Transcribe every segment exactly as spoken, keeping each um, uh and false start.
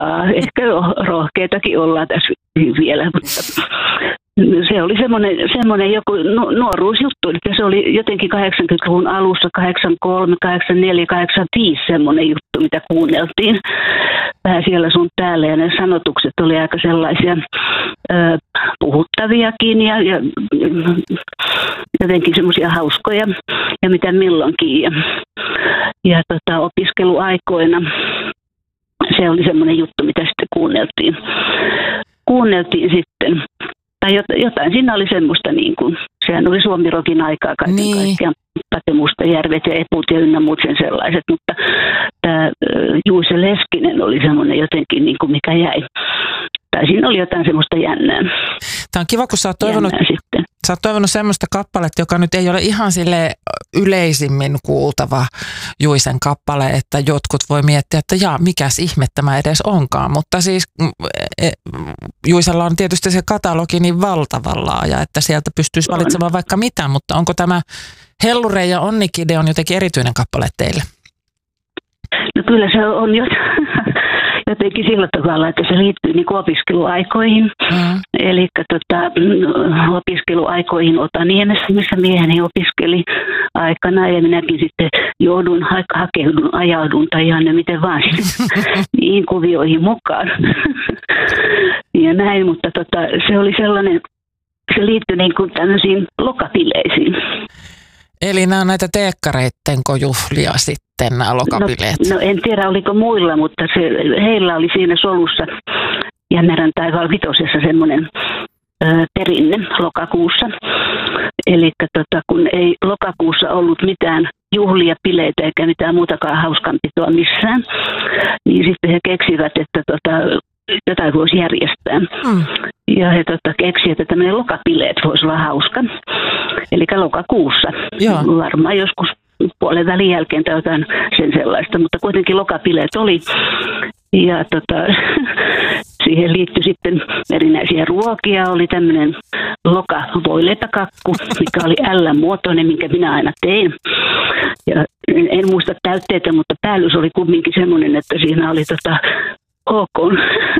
Ehkä rohkeitakin ollaan tässä vielä, mutta se oli semmoinen, semmoinen joku nuoruusjuttu, että se oli jotenkin kahdeksankymmentäluvun alussa, kahdeksankymmentäkolme, kahdeksankymmentäneljä, kahdeksankymmentäviisi semmoinen juttu, mitä kuunneltiin vähän siellä sun täällä, ja ne sanotukset oli aika sellaisia ö, puhuttaviakin ja, ja jotenkin semmoisia hauskoja ja mitä milloinkin. Ja, ja tota, opiskeluaikoina se oli semmoinen juttu, mitä sitten kuunneltiin. Kuunneltiin sitten. Tai jotain siinä oli semmoista, niin kuin, sehän oli Suomi-rokin aikaa kaiken niin. kaikkiaan. Pate Mustajärvet ja Eput ja ynnä muut sen sellaiset, mutta tämä Juise Leskinen oli semmoinen jotenkin, niin kuin mikä jäi. Tai siinä oli jotain semmoista jännää. Tämä on kiva, kun sä oot toivonut, sä oot toivonut semmoista kappaletta, joka nyt ei ole ihan sille yleisimmin kuultava Juisen kappale, että jotkut voi miettiä, että jaa, mikäs ihme tämä edes onkaan. Mutta siis Juisella on tietysti se katalogi niin valtavan laaja, että sieltä pystyisi valitsemaan vaikka mitä, mutta onko tämä Hellure ja Onnikide on jotenkin erityinen kappale teille? No kyllä se on jo jotenkin sillä tavalla, että se liittyy niin opiskeluaikoihin. Mm. Eli tota, opiskeluaikoihin Otaniemessä, missä mieheni opiskeli aikana, ja minäkin sitten joudun, hakeudun, ajaudun tai ihan ne miten vaan niihin kuvioihin mukaan. Ja näin, mutta tota, se oli sellainen, se liittyi niin kuin tämmöisiin lokapileisiin. Eli nämä on näitä teekkareittenko juhlia sitten, nämä lokabileet? No, no en tiedä, oliko muilla, mutta se, heillä oli siinä solussa Jännärän taivaalla vitosessa semmoinen ö, perinne lokakuussa. Eli tota, kun ei lokakuussa ollut mitään juhlia, bileitä eikä mitään muutakaan hauskanpitoa missään, niin sitten he keksivät, että tota, jotain voisi järjestää. Mm. Ja he tota, keksivät, että tämmöinen lokabileet voisi olla hauska. Eli lokakuussa. Joo. Varmaan joskus puolen välin jälkeen tai jotain sen sellaista, mutta kuitenkin lokabileet oli. Ja tota, siihen liittyi sitten erinäisiä ruokia. Oli tämmöinen loka voileipäkakku, mikä oli L-muotoinen, minkä minä aina tein. Ja en, en muista täytteitä, mutta päällys oli kumminkin semmoinen, että siinä oli tota OK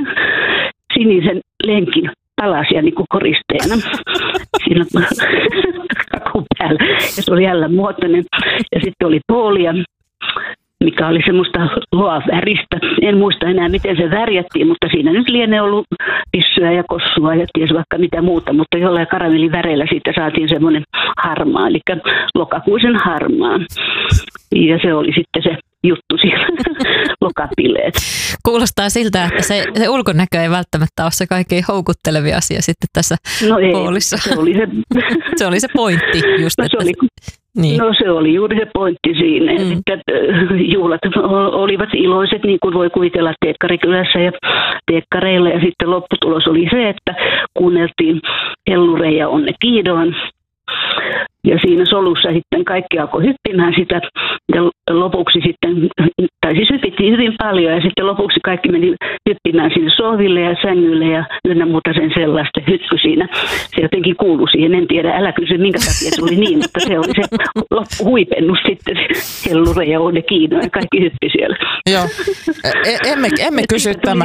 sinisen lenkin palasia niin kuin koristeena siinä kakun päällä. Ja se oli L-muotoinen. Ja sitten oli poolia, mikä oli semmoista loaväristä. En muista enää, miten se värjättiin, mutta siinä nyt lienee ollut pissyä ja kossua ja ties vaikka mitä muuta. Mutta jollain karamelliväreillä siitä saatiin semmoinen harmaa, eli lokakuisen harmaa. Ja se oli sitten se juttu siellä, lokabileet. Kuulostaa siltä, että se, se ulkonäkö ei välttämättä ole se kaikkein houkuttelevin asia sitten tässä no ei, poolissa. Se oli se, se oli se pointti just. No, että se oli, niin. No se oli juuri se pointti siinä. Mm. Sitten juhlat olivat iloiset, niin kuin voi kuvitella teekkarikylässä ja teekkareilla. Ja sitten lopputulos oli se, että kuunneltiin Hellure ja Onnekiidoon. Ja siinä solussa sitten kaikki alkoi hyppimään sitä ja lopuksi sitten, tai siis hypittiin hyvin paljon ja sitten lopuksi kaikki meni hyppimään sinne sohville ja sängylle ja ynnä muuta sen sellaista hyppy siinä. Se jotenkin kuului siihen, en tiedä, älä kysy minkä takia se oli niin, mutta se oli se loppuhuipennus sitten, se Hellure ja Onnekiido ja kaikki hyppi siellä. Joo, e- emme, emme kysy tämä.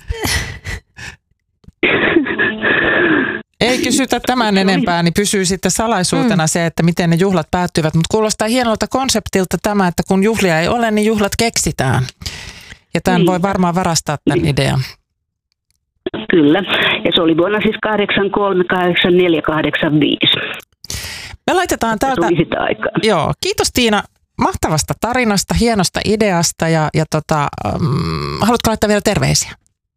Ei kysytä tämän enempää, niin pysyy sitten salaisuutena mm. se, että miten ne juhlat päättyvät. Mutta kuulostaa hienolta konseptilta tämä, että kun juhlia ei ole, niin juhlat keksitään. Ja tämän niin. voi varmaan varastaa tämän niin. idean. Kyllä. Ja se oli vuonna siis kahdeksankymmentäkolme, kahdeksankymmentäneljä, kahdeksankymmentäviisi. Me laitetaan täältä. Joo, kiitos Tiina mahtavasta tarinasta, hienosta ideasta. Ja, ja tota, um, haluatko laittaa vielä terveisiä?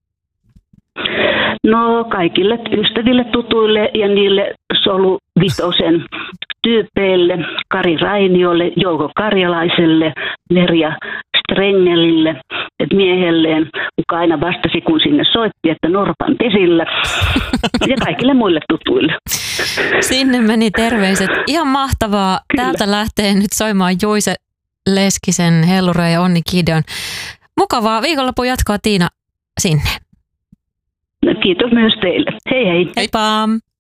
No kaikille ystäville, tutuille ja niille Solu Vitosen tyypeille, Kari Rainiolle, Jouko Karjalaiselle, Merja Strengelille, että miehelleen, joka aina vastasi, kun sinne soitti, että Norpan pesillä, ja kaikille muille tutuille. Sinne meni terveiset. Ihan mahtavaa. Kyllä. Täältä lähtee nyt soimaan Juise Leskisen Hellure ja Onnikidon. Mukavaa viikonlopun jatkoa Tiina sinne. Kiitos myös teille. Hei hei. Heippa.